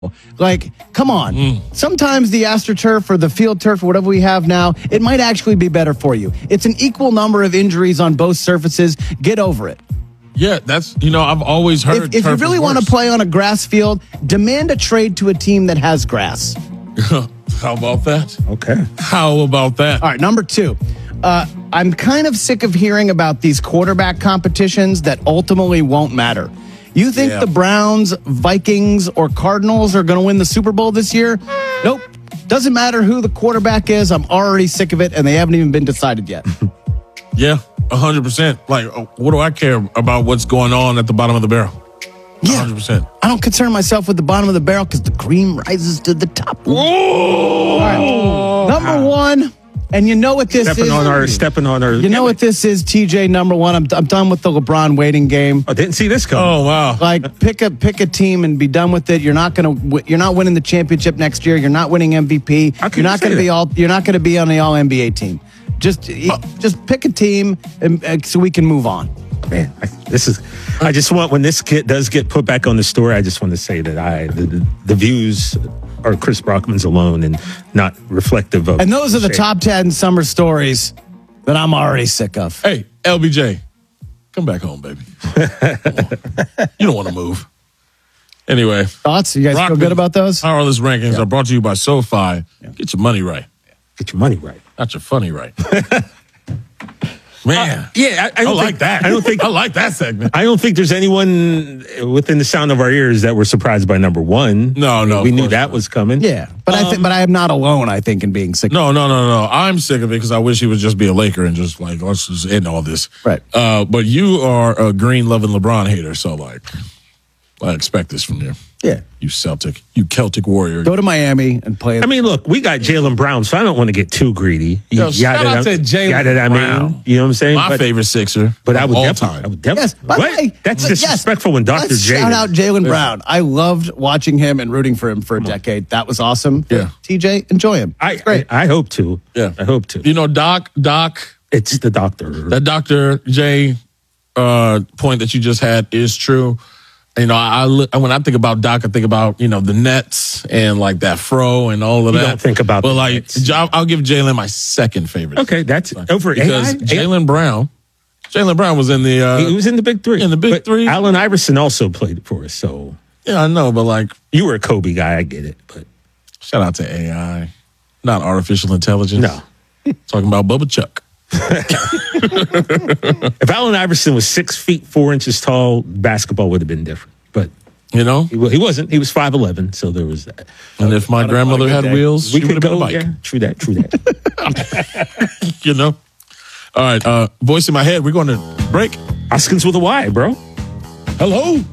Like, come on. Sometimes the AstroTurf or the field turf or whatever we have now, it might actually be better for you. It's an equal number of injuries on both surfaces. Get over it. Yeah, that's, I've always heard If you really want to play on a grass field, demand a trade to a team that has grass. How about that? Okay. How about that? All right, number 2. I'm kind of sick of hearing about these quarterback competitions that ultimately won't matter. You think the Browns, Vikings, or Cardinals are going to win the Super Bowl this year? Nope. Doesn't matter who the quarterback is. I'm already sick of it, and they haven't even been decided yet. Yeah, 100%. Like, what do I care about what's going on at the bottom of the barrel? Yeah. 100%. I don't concern myself with the bottom of the barrel because the cream rises to the top. Whoa! All right. Number 1. And you know what this is? Stepping on our. You know what this is, TJ, number 1? I'm done with the LeBron waiting game. I didn't see this coming. Oh, wow. Like, pick a team and be done with it. You're not winning the championship next year. You're not winning MVP. You're not going to be on the All NBA team. Just pick a team so we can move on. Man, I just want, when this kid does get put back on the story, I just want to say that the views are Chris Brockman's alone and not reflective of. And those are the top 10 summer stories that I'm already sick of. Hey, LBJ, come back home, baby. You don't want to move. Anyway. Thoughts? You guys feel good about those? Our list rankings are brought to you by SoFi. Yeah. Get your money right. Get your money right. Not your funny right. Man, I don't like that. I like that segment. I don't think there's anyone within the sound of our ears that were surprised by number 1. No, we knew that was coming. Yeah, but I am not alone. I think in being sick. No. I'm sick of it because I wish he would just be a Laker and just like let's just end all this. Right. But you are a green loving LeBron hater, so like I expect this from you. Yeah. You Celtic warrior. Go to Miami and play. I mean, look, we got Jaylen Brown, so I don't want to get too greedy. Shout out to Jaylen Brown. You know what I'm saying? My favorite Sixer. But I would all definitely. time. Yes. By the way, that's disrespectful when Dr. J. Shout out Jaylen Brown. I loved watching him and rooting for him for a decade. That was awesome. Yeah. TJ, enjoy him. Great. I hope to. Yeah. I hope to. Doc. It's the doctor. That Dr. J point that you just had is true. When I think about Doc, I think about, the Nets and like that fro and all of that. You don't think about But like, I'll give Jaylen my second favorite. Okay, that's over because Jaylen Brown was in the he was in the Big Three. In the Big Three. Allen Iverson also played for us, so yeah, I know, but like you were a Kobe guy, I get it. But shout out to AI, not artificial intelligence. No, talking about Bubba Chuck. If Allen Iverson was 6 feet 4 inches tall, basketball would have been different. But he wasn't. He was 5'11", so there was that. And if my grandmother had wheels, she would have been a bike. Yeah, true that. All right, voice in my head. We're going to break. Hoskins with a Y, bro. Hello.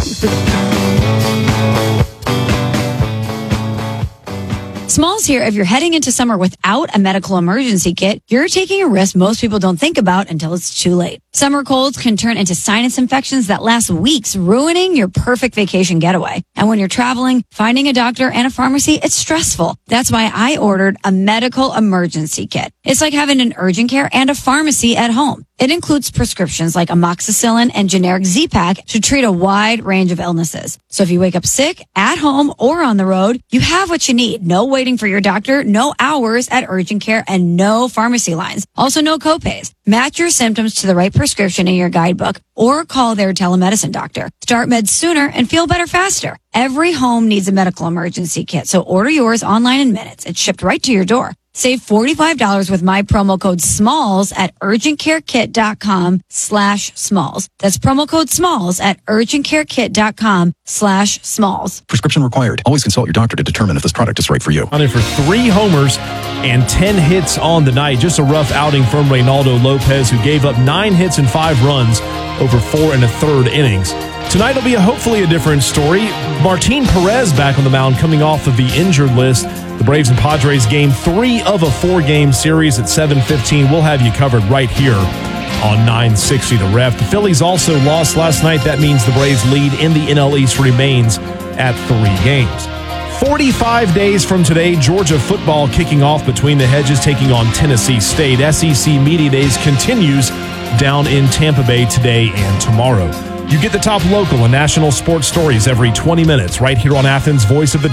Smalls here. If you're heading into summer without a medical emergency kit, you're taking a risk most people don't think about until it's too late. Summer colds can turn into sinus infections that last weeks, ruining your perfect vacation getaway. And when you're traveling, finding a doctor and a pharmacy, it's stressful. That's why I ordered a medical emergency kit. It's like having an urgent care and a pharmacy at home. It includes prescriptions like amoxicillin and generic Z-Pak to treat a wide range of illnesses. So if you wake up sick, at home, or on the road, you have what you need. No waiting for your doctor, no hours at urgent care, and no pharmacy lines. Also, no copays. Match your symptoms to the right prescription in your guidebook or call their telemedicine doctor. Start meds sooner and feel better faster. Every home needs a medical emergency kit, so order yours online in minutes. It's shipped right to your door. Save $45 with my promo code SMALLS at urgentcarekit.com/smalls. That's promo code SMALLS at urgentcarekit.com/smalls. Prescription required. Always consult your doctor to determine if this product is right for you. On it for 3 homers and 10 hits on the night. Just a rough outing from Reynaldo Lopez, who gave up 9 hits and 5 runs over 4 1/3 innings. Tonight will be hopefully a different story. Martin Perez back on the mound coming off of the injured list. The Braves and Padres game 3 of a 4-game series at 7:15. We'll have you covered right here on 960 The Ref. The Phillies also lost last night. That means the Braves lead in the NL East remains at 3 games. 45 days from today, Georgia football kicking off between the hedges, taking on Tennessee State. SEC Media Days continues down in Tampa Bay today and tomorrow. You get the top local and national sports stories every 20 minutes right here on Athens' Voice of the